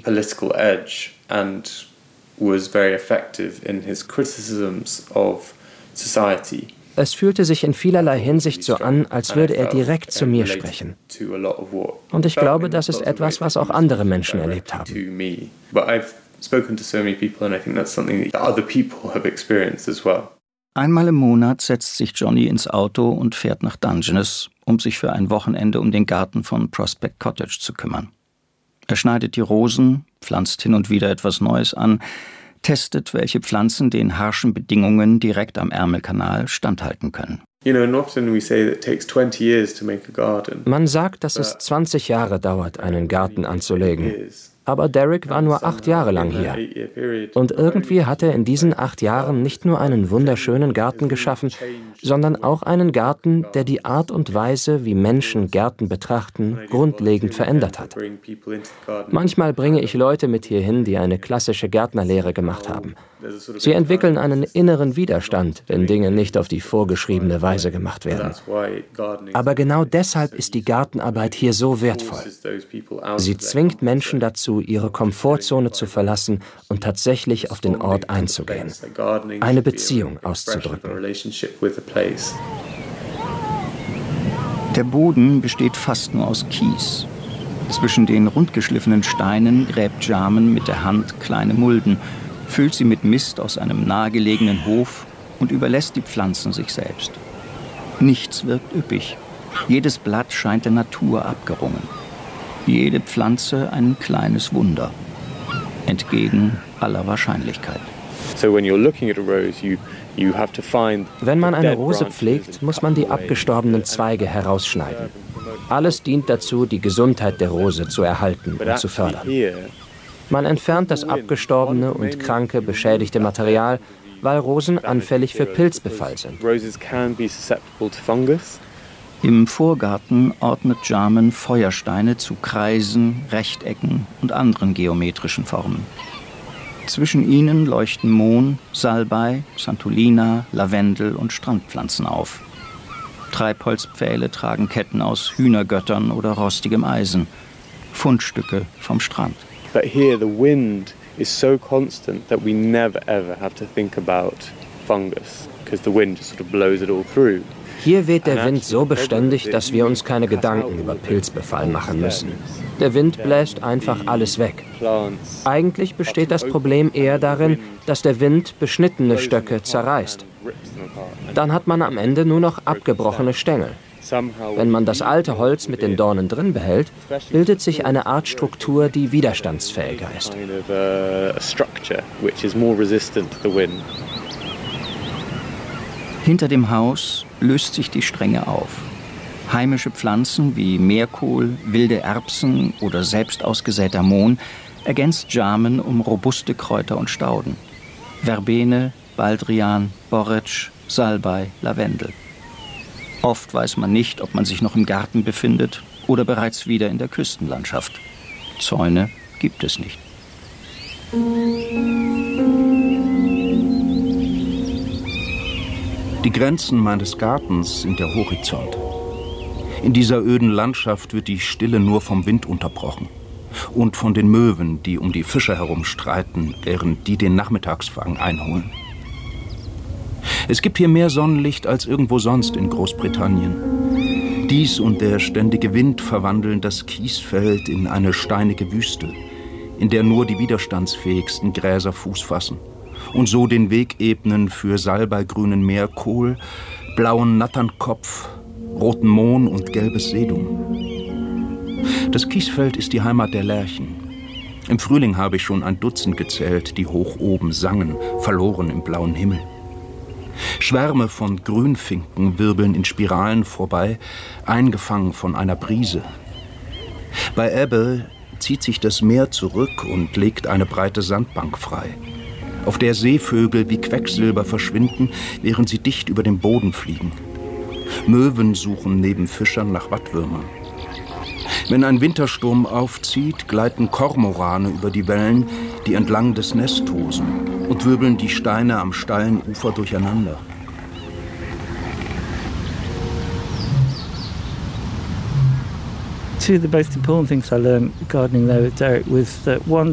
political edge and was very effective in his criticisms of society. Es fühlte sich in vielerlei Hinsicht so an, als würde er direkt zu mir sprechen. Und ich glaube, das ist etwas, was auch andere Menschen erlebt haben. Einmal im Monat setzt sich Johnny ins Auto und fährt nach Dungeness, um sich für ein Wochenende um den Garten von Prospect Cottage zu kümmern. Er schneidet die Rosen, pflanzt hin und wieder etwas Neues an, testet, welche Pflanzen den harschen Bedingungen direkt am Ärmelkanal standhalten können. Man sagt, dass es 20 Jahre dauert, einen Garten anzulegen. Aber Derek war nur 8 Jahre lang hier. Und irgendwie hat er in diesen 8 Jahren nicht nur einen wunderschönen Garten geschaffen, sondern auch einen Garten, der die Art und Weise, wie Menschen Gärten betrachten, grundlegend verändert hat. Manchmal bringe ich Leute mit hierhin, die eine klassische Gärtnerlehre gemacht haben. Sie entwickeln einen inneren Widerstand, wenn Dinge nicht auf die vorgeschriebene Weise gemacht werden. Aber genau deshalb ist die Gartenarbeit hier so wertvoll. Sie zwingt Menschen dazu, ihre Komfortzone zu verlassen und tatsächlich auf den Ort einzugehen, eine Beziehung auszudrücken. Der Boden besteht fast nur aus Kies. Zwischen den rundgeschliffenen Steinen gräbt Jarman mit der Hand kleine Mulden, füllt sie mit Mist aus einem nahegelegenen Hof und überlässt die Pflanzen sich selbst. Nichts wirkt üppig. Jedes Blatt scheint der Natur abgerungen. Jede Pflanze ein kleines Wunder. Entgegen aller Wahrscheinlichkeit. Wenn man eine Rose pflegt, muss man die abgestorbenen Zweige herausschneiden. Alles dient dazu, die Gesundheit der Rose zu erhalten und zu fördern. Man entfernt das abgestorbene und kranke, beschädigte Material, weil Rosen anfällig für Pilzbefall sind. Im Vorgarten ordnet Jarman Feuersteine zu Kreisen, Rechtecken und anderen geometrischen Formen. Zwischen ihnen leuchten Mohn, Salbei, Santolina, Lavendel und Strandpflanzen auf. Treibholzpfähle tragen Ketten aus Hühnergöttern oder rostigem Eisen. Fundstücke vom Strand. But here the wind is so constant that we never ever have to think about fungus, because the wind just sort of blows it all through. Hier weht der Wind so beständig, dass wir uns keine Gedanken über Pilzbefall machen müssen. Der Wind bläst einfach alles weg. Eigentlich besteht das Problem eher darin, dass der Wind beschnittene Stöcke zerreißt. Dann hat man am Ende nur noch abgebrochene Stängel. Wenn man das alte Holz mit den Dornen drin behält, bildet sich eine Art Struktur, die widerstandsfähiger ist. Hinter dem Haus löst sich die Strenge auf. Heimische Pflanzen wie Meerkohl, wilde Erbsen oder selbst ausgesäter Mohn ergänzt Jarman um robuste Kräuter und Stauden. Verbene, Baldrian, Borretsch, Salbei, Lavendel. Oft weiß man nicht, ob man sich noch im Garten befindet oder bereits wieder in der Küstenlandschaft. Zäune gibt es nicht. Die Grenzen meines Gartens sind der Horizont. In dieser öden Landschaft wird die Stille nur vom Wind unterbrochen und von den Möwen, die um die Fische herum streiten, während die den Nachmittagsfang einholen. Es gibt hier mehr Sonnenlicht als irgendwo sonst in Großbritannien. Dies und der ständige Wind verwandeln das Kiesfeld in eine steinige Wüste, in der nur die widerstandsfähigsten Gräser Fuß fassen und so den Weg ebnen für salbeigrünen Meerkohl, blauen Natternkopf, roten Mohn und gelbes Sedum. Das Kiesfeld ist die Heimat der Lerchen. Im Frühling habe ich schon ein Dutzend gezählt, die hoch oben sangen, verloren im blauen Himmel. Schwärme von Grünfinken wirbeln in Spiralen vorbei, eingefangen von einer Brise. Bei Ebbe zieht sich das Meer zurück und legt eine breite Sandbank frei, auf der Seevögel wie Quecksilber verschwinden, während sie dicht über dem Boden fliegen. Möwen suchen neben Fischern nach Wattwürmern. Wenn ein Wintersturm aufzieht, gleiten Kormorane über die Wellen, die entlang des Nest tosen, und wirbeln die Steine am steilen Ufer durcheinander. Two of the most important things I learned gardening there with Derek was that one,